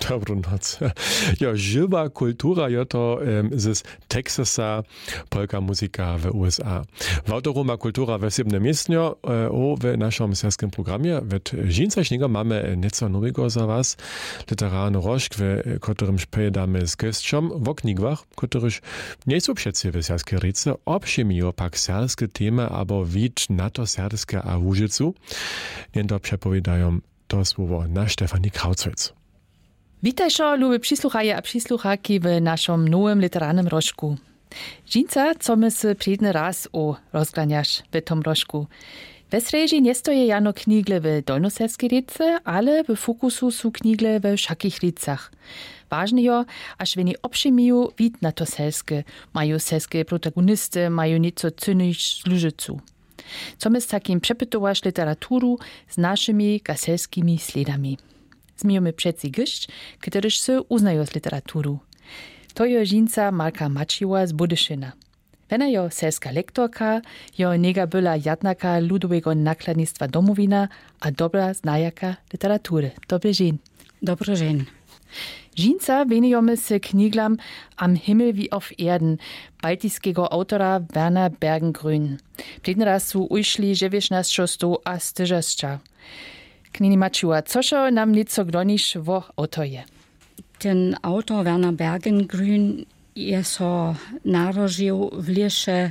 Dobrą noc. Ja, żywa kultura je to z Texasa, polka muzyka w USA. W autoroma kultura w siebie miejscu w naszym serskim programie. W Żincaśniego mamy nieco nowego za was. Literarny rożk, w którym szpejemy z gościom w knigach, których nie są przecież w serskiej ryce, obszymiją pak serskie temy, albo wid na to serskie a w Łużycu. Nie to przepowiadają to słowo na Stefanie Krautholz. Witajcie, lubi przysłuchaje a przysłuchaki w naszym nowym literarnym rożku. Dżinca, co my się przedny raz rozglaniasz w tym rożku. We sreži nie stoje jano knigle w dolnoserskiej ryce, ale w fokusu są knigle we wszakich rycach. Ważne je, aż oni obszymiją wid na to serskie, mają serskie protagonisty, mają nieco cynić z Łużycu. Co my z takim przepytowasz literaturu z naszymi gaselskimi śladami. Zmijemy przeci gość, któryż się uznają z literaturu. To je Żinca Marka Maciła z Budyszyna. Wena je serska lektorka, je nega była jadnaka ludowego nakladnictwa Domowina, a dobra znajaka literatury. Dobry dzień. Dobry dzień. Żinca wenijemy się kniglam Am Himmel wie auf Erden baltiskiego autora Werner Bergengrün. Przedni raz su ujszli 19 a styżascza. Knini Maciła, cożo nam nieco glonisz wo autorje? Ten autor Werner Bergengrün je so narodził w lesie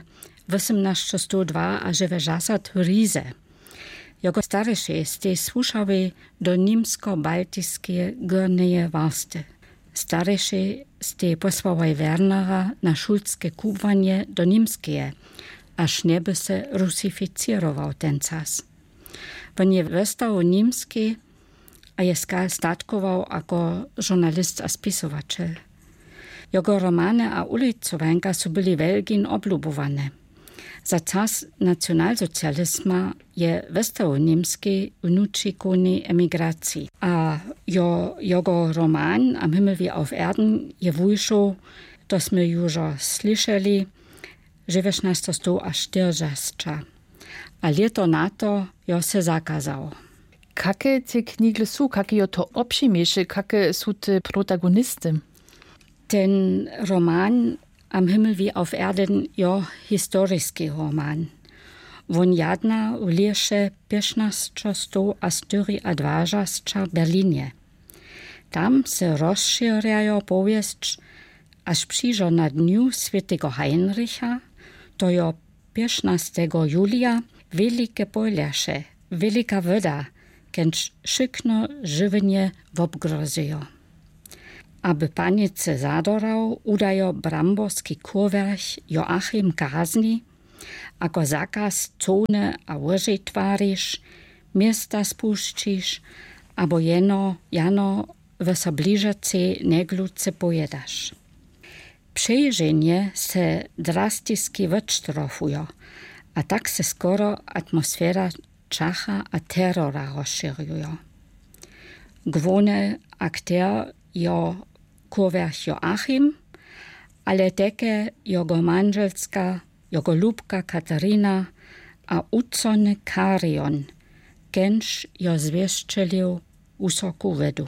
1802 a 90 w Rize. Jego starsze ste słuchały do niemsko-baltijskie górne warsty. Starsze ste posłały Wernera na szulskie kuwanie do niemskie, aż nie by se rusyfikował ten czas. On je wystał niemski, a je statkował jako żurnalist a spisovatel. Jego romany a ulicowanka są byli wielgin oblubowane. Za czas nacjonalsocjalizmu je wystał niemski unučikony emigracji, a jego roman Am Himmel wie auf Erden je wyszł, tośmy już słyszeli, 1940. A leto na to jo se zakazał. Jakie te knigle są, jakie je to obszymisze, jakie są te protagonisty? Ten roman Am Himmel wie auf Erden jo historyjski roman. Won jadna u lesie 1524 w Berlinie. Tam se rozszerzają powieść, aż przyjdzie na dniu świętego Heinricha, to jo 15 julia, wielkie polesie, wielka woda, kęż szykno żywienie obgrozują. Aby panice zadorał, udają bramborski kurwerch Joachim Kazni, ako zakaz cone a łożej twarisz, miasta spuścisz, abo jano w sobliżace negluce pojedasz. Przejrzenie se drastycznie wystrofuje, a tak se skoro atmosfera czacha a terrora rozszerzuje. Główny aktor jo kurwerch Joachim, ale také jego manželska, jego lubka Katarina a ucony Karion, kenž jo zwieszczelił usoku wedu.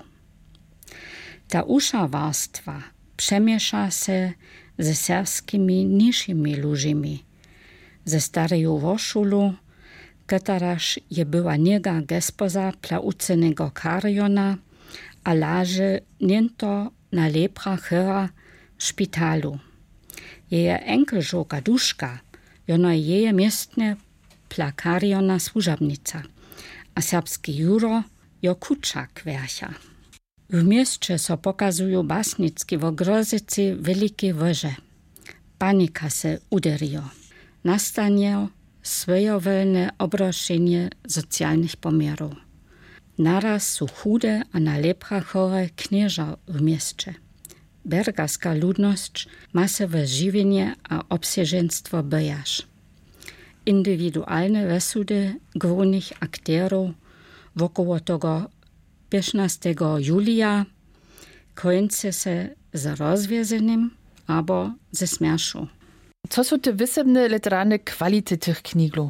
Ta usza warstwa przemiesza se ze serskimi niższymi ludźmi, ze stareju Woszulu, kataraż je była niega gespoza plaucenego Kariona, a laže niento na lepra chyra szpitalu. Jeje enkelżoka Duszka, jono jeje miestne plakariona służabnica, a serbski juro jo kuczak wercha. W mieście so pokazują basnicki w grozycy wielkie woże. Panika se uderio. Nastanie swojowolne obroszenie socjalnych pomiarów. Naraz są chude a na lepra chore knieża w mieście. Bergarska ludność ma se w żywienie a obsieżeństwo bojaż. Indywidualne wesudy głównych aktorów wokoło tego 15 julia kończy się z rozwiedzeniem albo ze śmieszu. Co są te wysebne literarne kwality tych kniglu?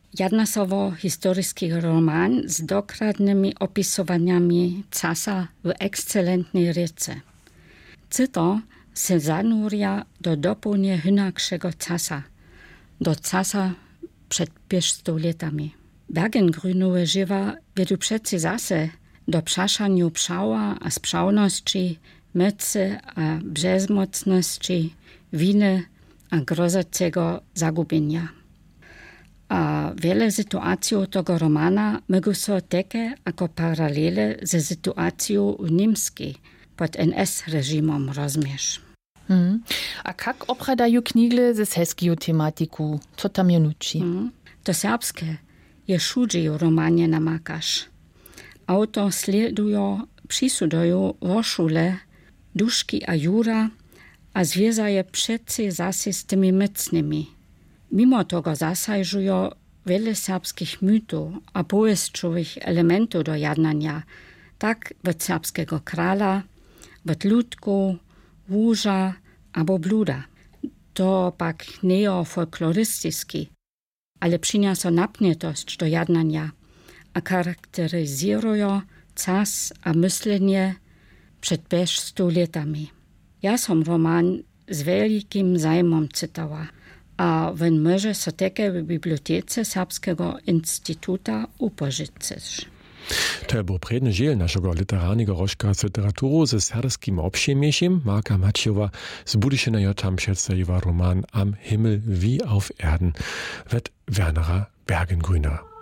Jadnasowo historyczny roman z dokładnymi opisowaniami czasa w ekscelentnej ryce. Cyto se zanuria do dopełnie inakszego czasa, do czasa przed 500 latami. Bergengrünowe żywa wiedu przeci zase do przaszaniu pszała a sprzałności, mycy a bezmocności, winy a grozacego zagubienia. A wiele sytuacji tego romana mogą są takie jako paralele ze sytuacją w Niemskiej pod NS-reżimem rozumiesz. A jak opradają knigle ze serbskiego tematiku? Co tam je nuci? To serbskie je wszędzie w romanie namakasz. Autor przisudują roszule, duszki a jura, a związaje przecie zase z tymi mycnymi. Mimo tego zasajżują wiele serbskich mitów a powieściowych elementów do jadnania, tak od serbskiego krala, od ludku, wóża albo bluda. To pak neofolklorystyczny, ale przyniosą napnietość do jadnania, a charakteryzują czas a myślenie przed 500 latami. Ja som roman z wielkim zajmom czytała, a weń może so takie w bibliotece Serbskiego Instytuta upożyczyć. To był predny dziel naszego literarnego rożka z literaturu ze serbskim obsiemieszem. Marka Maciejowa z Budyšina tam przedstawiła roman Am Himmel wie auf Erden wet Wernera Bergengrüner.